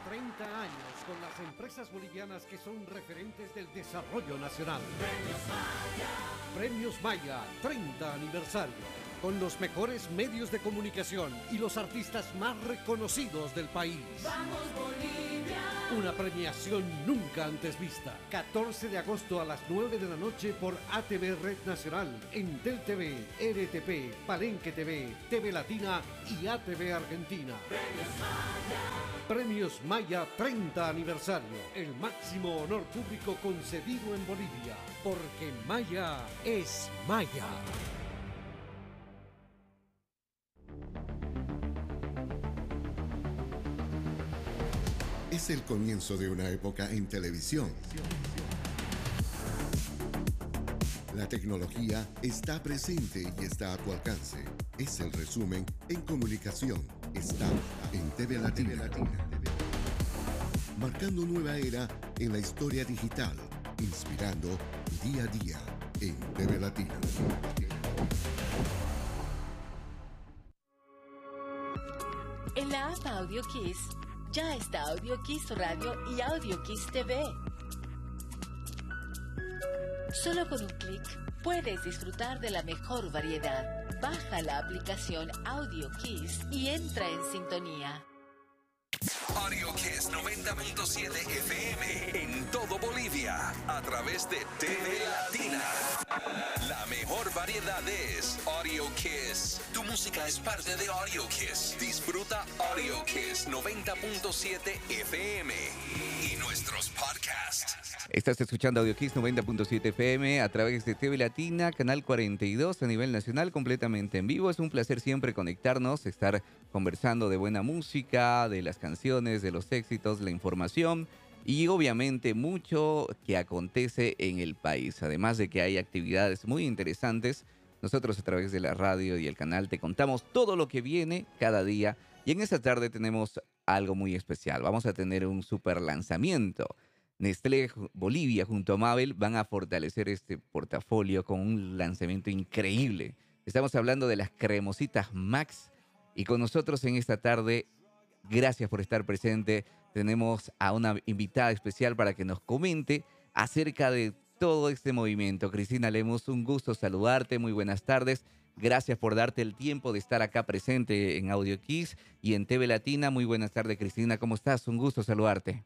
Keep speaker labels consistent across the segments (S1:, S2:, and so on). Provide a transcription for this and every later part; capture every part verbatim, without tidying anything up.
S1: treinta años con las empresas bolivianas que son referentes del desarrollo nacional. Premios Maya, treinta aniversario. Con los mejores medios de comunicación y los artistas más reconocidos del país.
S2: ¡Vamos, Bolivia!
S1: Una premiación nunca antes vista. catorce de agosto a las nueve de la noche por A T V Red Nacional, Entel T V, R T P, Palenque T V, T V Latina y A T V Argentina.
S2: ¡Premios Maya!
S1: Premios Maya treinta aniversario. El máximo honor público concedido en Bolivia. Porque Maya es Maya.
S3: Es el comienzo de una época en televisión. La tecnología está presente y está a tu alcance. Es el resumen en comunicación. Está en T V Latina. Marcando nueva era en la historia digital. Inspirando día a día en T V Latina.
S4: En la app Audio Kiss ya está Audio Kiss Radio y Audio Kiss T V. Solo con un clic puedes disfrutar de la mejor variedad. Baja la aplicación Audio Kiss y entra en sintonía.
S5: Audio Kiss noventa punto siete F M en todo Bolivia a través de T V Latina. La mejor variedad es Audio Kiss. Tu música es parte de Audio Kiss. Disfruta Audio Kiss noventa punto siete F M y nuestros podcasts.
S6: Estás escuchando Audio Kiss noventa punto siete F M a través de T V Latina, canal cuarenta y dos a nivel nacional, completamente en vivo. Es un placer siempre conectarnos, estar conversando de buena música, de las canciones, de los éxitos, la información y obviamente mucho que acontece en el país. Además de que hay actividades muy interesantes, nosotros a través de la radio y el canal te contamos todo lo que viene cada día. Y en esta tarde tenemos algo muy especial. Vamos a tener un super lanzamiento. Nestlé Bolivia junto a Mabel van a fortalecer este portafolio con un lanzamiento increíble. Estamos hablando de las cremositas Max y con nosotros en esta tarde, gracias por estar presente, tenemos a una invitada especial para que nos comente acerca de todo este movimiento. Cristina Lemus, un gusto saludarte, muy buenas tardes. Gracias por darte el tiempo de estar acá presente en Audio Kiss y en T V Latina. Muy buenas tardes, Cristina, ¿cómo estás? Un gusto saludarte.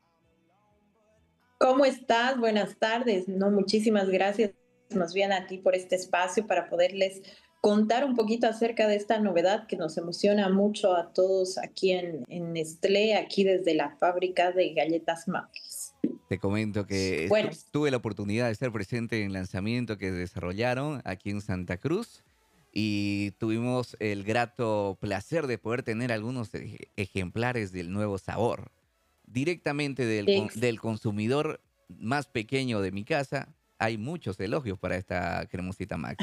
S7: ¿Cómo estás? Buenas tardes. No, muchísimas gracias más bien a ti por este espacio para poderles contar un poquito acerca de esta novedad que nos emociona mucho a todos aquí en, en Nestlé, aquí desde la fábrica de galletas Max.
S6: Te comento que
S7: bueno.
S6: tuve la oportunidad de estar presente en el lanzamiento que desarrollaron aquí en Santa Cruz y tuvimos el grato placer de poder tener algunos ejemplares del nuevo sabor. Directamente del,
S7: Ex-
S6: del consumidor más pequeño de mi casa, hay muchos elogios para esta cremosita Max.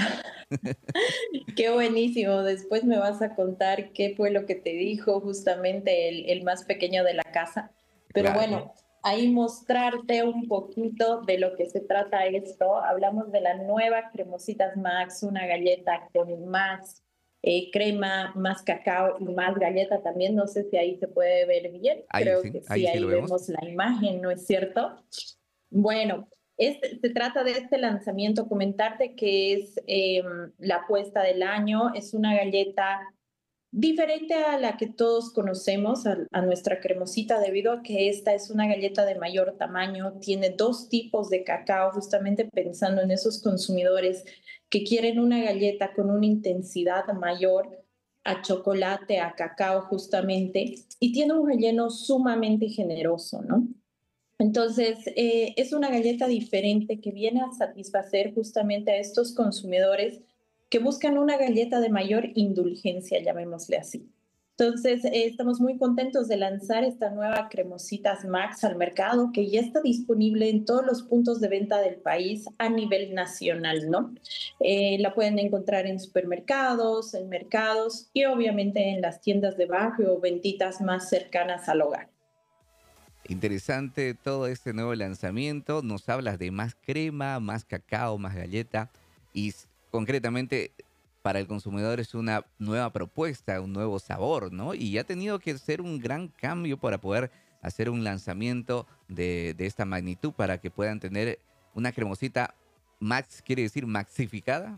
S7: Qué buenísimo. Después me vas a contar qué fue lo que te dijo justamente el, el más pequeño de la casa. Pero
S6: Claro.
S7: bueno, ahí mostrarte un poquito de lo que se trata esto. Hablamos de la nueva cremositas Max, una galleta con más eh, crema, más cacao y más galleta también. No sé si ahí se puede ver bien.
S6: Ahí
S7: Creo
S6: sí,
S7: que sí,
S6: ahí sí
S7: ahí
S6: lo vemos.
S7: vemos la imagen, ¿no es cierto? Bueno, este, se trata de este lanzamiento, comentarte que es eh, la apuesta del año, es una galleta diferente a la que todos conocemos, a, a nuestra cremosita, debido a que esta es una galleta de mayor tamaño, tiene dos tipos de cacao, justamente pensando en esos consumidores que quieren una galleta con una intensidad mayor a chocolate, a cacao justamente, y tiene un relleno sumamente generoso, ¿no? Entonces, eh, es una galleta diferente que viene a satisfacer justamente a estos consumidores que buscan una galleta de mayor indulgencia, llamémosle así. Entonces, eh, estamos muy contentos de lanzar esta nueva cremositas Max al mercado, que ya está disponible en todos los puntos de venta del país a nivel nacional, ¿no? Eh, la pueden encontrar en supermercados, en mercados y obviamente en las tiendas de barrio o venditas más cercanas al hogar.
S6: Interesante todo este nuevo lanzamiento. Nos hablas de más crema, más cacao, más galleta y s- concretamente para el consumidor es una nueva propuesta, un nuevo sabor, ¿no? Y ha tenido que ser un gran cambio para poder hacer un lanzamiento de, de esta magnitud para que puedan tener una cremosita Max, quiere decir maxificada.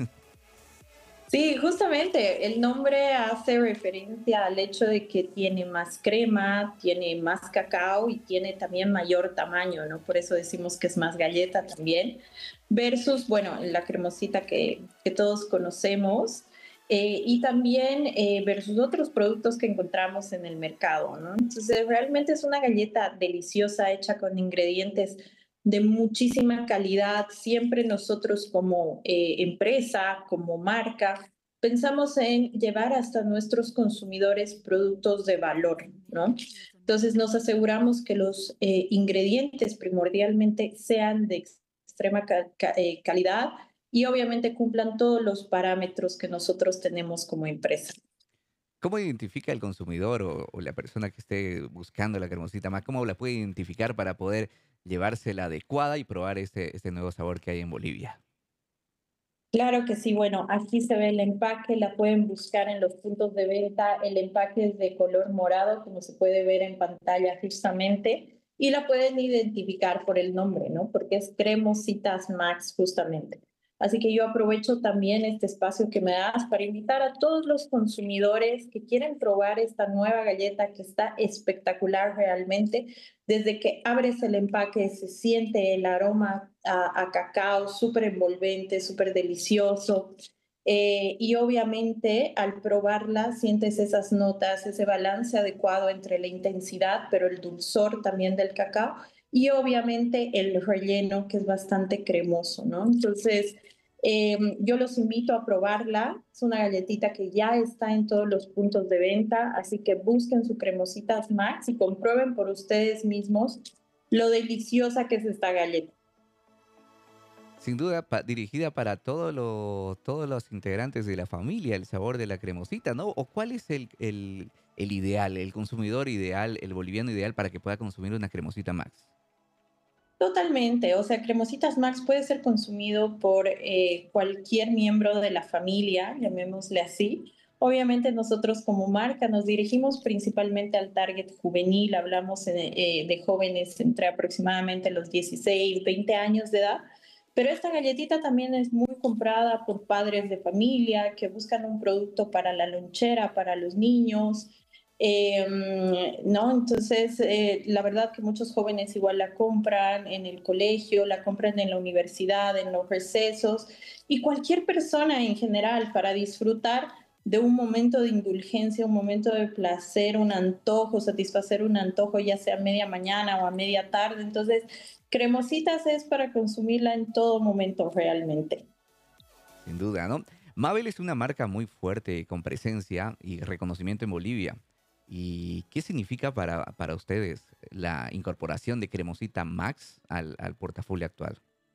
S7: Sí, justamente el nombre hace referencia al hecho de que tiene más crema, tiene más cacao y tiene también mayor tamaño, ¿no? Por eso decimos que es más galleta también, versus, bueno, la cremosita que, que todos conocemos. Eh, y también eh, versus otros productos que encontramos en el mercado, ¿no? Entonces, realmente es una galleta deliciosa hecha con ingredientes de muchísima calidad. Siempre nosotros como eh, empresa, como marca, pensamos en llevar hasta nuestros consumidores productos de valor, ¿no? Entonces nos aseguramos que los eh, ingredientes primordialmente sean de extrema ca ca eh, calidad y obviamente cumplan todos los parámetros que nosotros tenemos como empresa.
S6: ¿Cómo identifica el consumidor o, o la persona que esté buscando la cremosita más? ¿Cómo la puede identificar para poder llevarse la adecuada y probar este, este nuevo sabor que hay en Bolivia?
S7: Claro que sí, bueno, aquí se ve el empaque, la pueden buscar en los puntos de venta, el empaque es de color morado, como se puede ver en pantalla justamente, y la pueden identificar por el nombre, ¿no? Porque es Cremositas Max justamente. Así que yo aprovecho también este espacio que me das para invitar a todos los consumidores que quieren probar esta nueva galleta que está espectacular realmente. Desde que abres el empaque se siente el aroma a, a cacao súper envolvente, súper delicioso. Eh, y obviamente al probarla sientes esas notas, ese balance adecuado entre la intensidad, pero el dulzor también del cacao y obviamente el relleno que es bastante cremoso, ¿no? Entonces, eh, yo los invito a probarla. Es una galletita que ya está en todos los puntos de venta, así que busquen su Cremositas Max y comprueben por ustedes mismos lo deliciosa que es esta galleta.
S6: Sin duda, pa- dirigida para todos los, todos los integrantes de la familia, el sabor de la cremosita, ¿no? ¿O cuál es el, el, el ideal, el consumidor ideal, el boliviano ideal para que pueda consumir una cremosita Max?
S7: Totalmente, o sea, Cremositas Max puede ser consumido por eh, cualquier miembro de la familia, llamémosle así. Obviamente nosotros como marca nos dirigimos principalmente al target juvenil, hablamos eh, eh, de jóvenes entre aproximadamente los dieciséis, veinte años de edad, pero esta galletita también es muy comprada por padres de familia que buscan un producto para la lonchera, para los niños. Eh, ¿no? Entonces, eh, la verdad que muchos jóvenes igual la compran en el colegio, la compran en la universidad, en los recesos, y cualquier persona en general para disfrutar de un momento de indulgencia, un momento de placer, un antojo, satisfacer un antojo, ya sea a media mañana o a media tarde. Entonces, Cremositas es para consumirla en todo momento realmente.
S6: Sin duda, ¿no? Mabel es una marca muy fuerte, con presencia y reconocimiento en Bolivia. ¿Y qué significa para, para ustedes la incorporación de Cremosita Max al, al portafolio actual?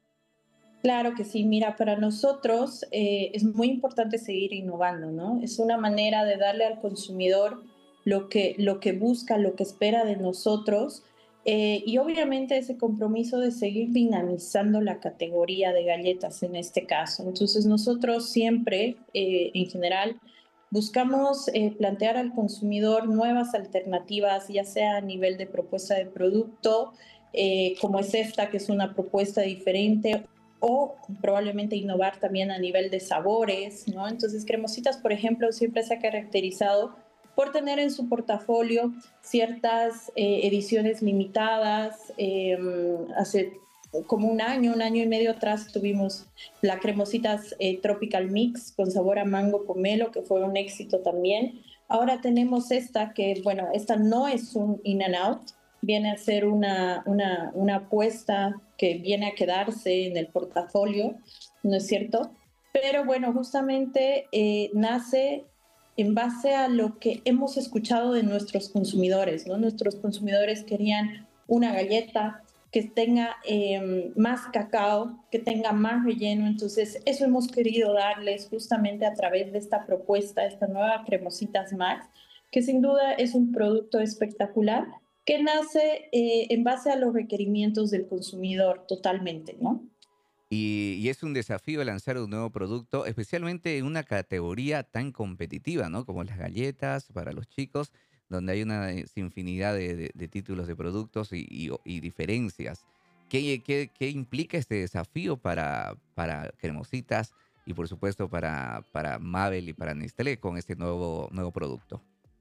S7: Claro que sí, mira, para nosotros eh, es muy importante seguir innovando, ¿no? Es una manera de darle al consumidor lo que, lo que busca, lo que espera de nosotros eh, y obviamente ese compromiso de seguir dinamizando la categoría de galletas en este caso. Entonces nosotros siempre, eh, en general, buscamos eh, plantear al consumidor nuevas alternativas, ya sea a nivel de propuesta de producto, eh, como es esta, que es una propuesta diferente, o probablemente innovar también a nivel de sabores, ¿no? Entonces, Cremositas, por ejemplo, siempre se ha caracterizado por tener en su portafolio ciertas eh, ediciones limitadas. Eh, hace como un año, un año y medio atrás tuvimos la Cremositas eh, Tropical Mix con sabor a mango pomelo, que fue un éxito también. Ahora tenemos esta que, bueno, esta no es un in and out, viene a ser una, una, una apuesta que viene a quedarse en el portafolio, ¿no es cierto? Pero bueno, justamente eh, nace en base a lo que hemos escuchado de nuestros consumidores, ¿no? Nuestros consumidores querían una galleta que tenga eh, más cacao, que tenga más relleno, entonces eso hemos querido darles justamente a través de esta propuesta, esta nueva Cremositas Max, que sin duda es un producto espectacular que nace eh, en base a los requerimientos del consumidor totalmente, ¿no?
S6: Y, y es un desafío lanzar un nuevo producto, especialmente en una categoría tan competitiva, ¿no? Como las galletas para los chicos, donde hay una eh, infinidad de, de- de títulos de productos y, y- y diferencias. ¿Qué, qué- qué implica este desafío para, para Cremositas y por supuesto para, para Mabel y para Nestlé con este nuevo, nuevo producto?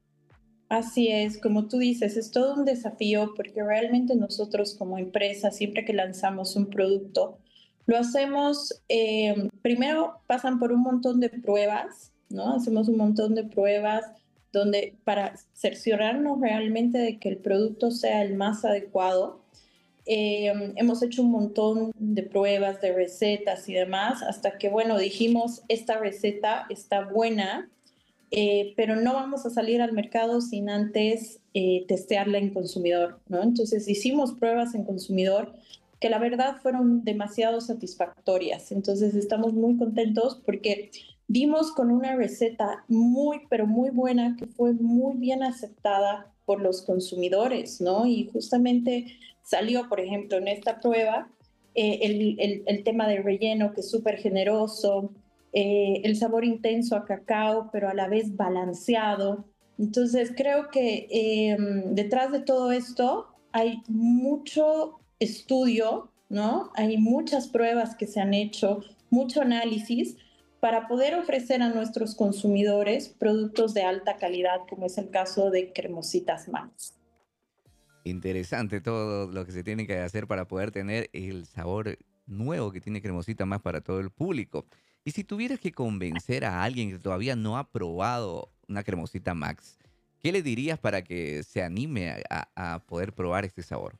S7: Así es, como tú dices, es todo un desafío porque realmente nosotros como empresa, siempre que lanzamos un producto, lo hacemos, eh, primero pasan por un montón de pruebas, ¿no? Hacemos un montón de pruebas donde para cerciorarnos realmente de que el producto sea el más adecuado. Eh, hemos hecho un montón de pruebas, de recetas y demás, hasta que, bueno, dijimos, esta receta está buena, eh, pero no vamos a salir al mercado sin antes eh, testearla en consumidor, ¿no? Entonces hicimos pruebas en consumidor que la verdad fueron demasiado satisfactorias. Entonces estamos muy contentos porque dimos con una receta muy, pero muy buena que fue muy bien aceptada por los consumidores, ¿no? Y justamente salió, por ejemplo, en esta prueba eh, el, el, el tema del relleno, que es súper generoso, eh, el sabor intenso a cacao, pero a la vez balanceado. Entonces, creo que eh, detrás de todo esto hay mucho estudio, ¿no? Hay muchas pruebas que se han hecho, mucho análisis para poder ofrecer a nuestros consumidores productos de alta calidad, como es el caso de Cremositas Max.
S6: Interesante todo lo que se tiene que hacer para poder tener el sabor nuevo que tiene Cremosita Más para todo el público. Y si tuvieras que convencer a alguien que todavía no ha probado una Cremosita Max, ¿qué le dirías para que se anime a, a- a poder probar este sabor?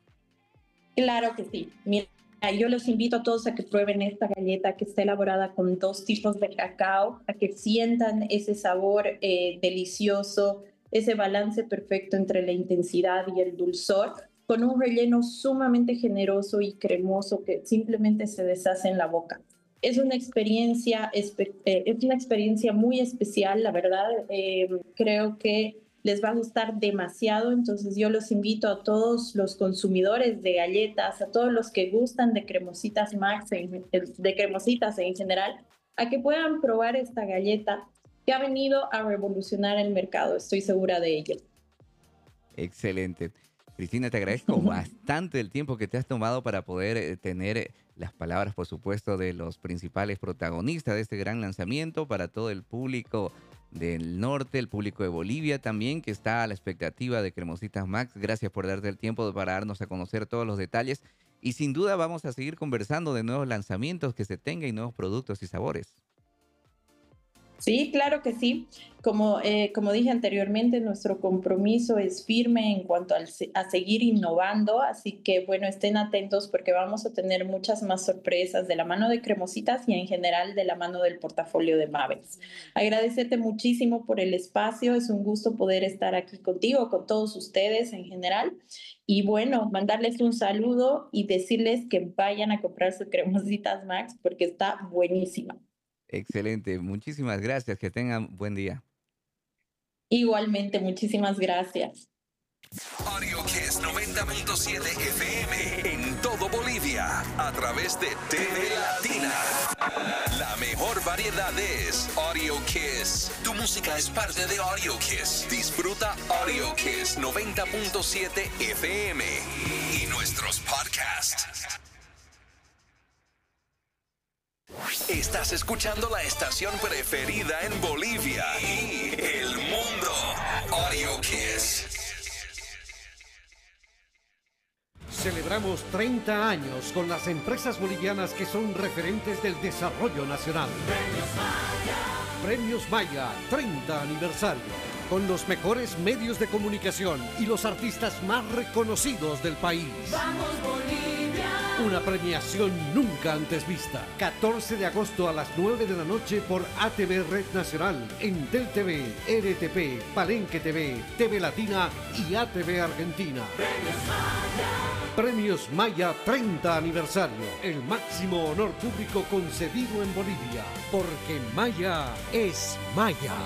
S7: Claro que sí. Mira, yo los invito a todos a que prueben esta galleta que está elaborada con dos tipos de cacao, a que sientan ese sabor eh, delicioso, ese balance perfecto entre la intensidad y el dulzor, con un relleno sumamente generoso y cremoso que simplemente se deshace en la boca. Es una experiencia, espe- eh, es una experiencia muy especial, la verdad. Eh, creo que les va a gustar demasiado, entonces yo los invito a todos los consumidores de galletas, a todos los que gustan de Cremositas Max, en- de Cremositas en general, a que puedan probar esta galleta que ha venido a revolucionar el mercado, estoy segura de ello.
S6: Excelente. Cristina, te agradezco bastante el tiempo que te has tomado para poder eh, tener eh, las palabras, por supuesto, de los principales protagonistas de este gran lanzamiento para todo el público del norte, el público de Bolivia también, que está a la expectativa de Cremositas Max. Gracias por darte el tiempo para darnos a conocer todos los detalles. Y sin duda vamos a seguir conversando de nuevos lanzamientos que se tengan y nuevos productos y sabores.
S7: Sí, claro que sí. Como, eh, como dije anteriormente, nuestro compromiso es firme en cuanto al se- a seguir innovando, así que bueno, estén atentos porque vamos a tener muchas más sorpresas de la mano de Cremositas y en general de la mano del portafolio de Mavens. Agradecerte muchísimo por el espacio, es un gusto poder estar aquí contigo, con todos ustedes en general. Y bueno, mandarles un saludo y decirles que vayan a comprar su Cremositas Max porque está buenísima.
S6: Excelente. Muchísimas gracias. Que tengan buen día.
S7: Igualmente, muchísimas gracias.
S5: Audio Kiss noventa punto siete F M en todo Bolivia a través de T V Latina. La mejor variedad es Audio Kiss. Tu música es parte de Audio Kiss. Disfruta Audio Kiss noventa punto siete F M y nuestros podcasts. Estás escuchando la estación preferida en Bolivia y el mundo. Audio Kiss.
S1: Celebramos treinta años con las empresas bolivianas que son referentes del desarrollo nacional. Premios Maya, treinta aniversario. Con los mejores medios de comunicación y los artistas más reconocidos del país.
S2: Vamos Bolivia.
S1: Una premiación nunca antes vista. catorce de agosto a las nueve de la noche por A T V Red Nacional, Entel T V, R T P, Palenque T V, T V Latina y A T V Argentina. Premios Maya treinta aniversario. El máximo honor público concedido en Bolivia. Porque Maya es Maya.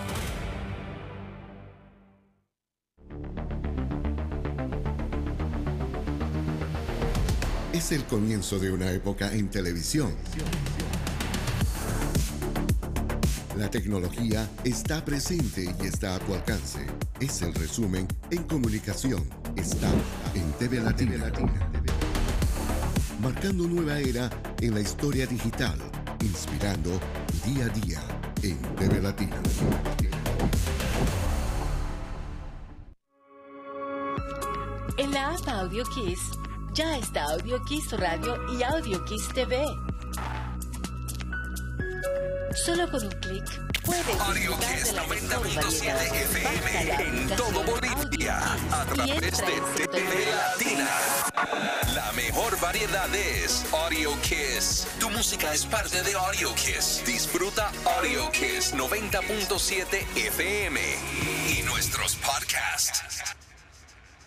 S3: Es el comienzo de una época en televisión. La tecnología está presente y está a tu alcance. Es el resumen en comunicación. Está en T V Latina. Marcando nueva era en la historia digital. Inspirando día a día en T V Latina.
S4: En la app Audio Kiss ya está Audio Kiss Radio y Audio Kiss T V. Solo con un clic puedes
S5: Audio
S4: disfrutar
S5: Kiss
S4: de la
S5: noventa
S4: mejor
S5: punto siete
S4: variedad.
S5: F
S4: Baja la
S5: M en todo
S4: aplicación
S5: Bolivia
S4: Audio
S5: a
S4: Kiss y
S5: través
S4: entra
S5: de
S4: en
S5: T V
S4: sintonía.
S5: Latina. La mejor variedad es Audio Kiss. Tu música es parte de Audio Kiss. Disfruta Audio Kiss noventa punto siete F M y nuestros podcasts.